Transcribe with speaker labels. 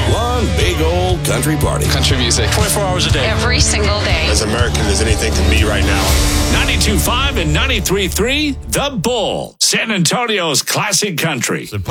Speaker 1: One big old country party.
Speaker 2: Country music.
Speaker 3: 24 hours a day.
Speaker 4: Every single day.
Speaker 5: As American as anything can be right now.
Speaker 6: 92.5 and 93.3, The Bull, San Antonio's classic country.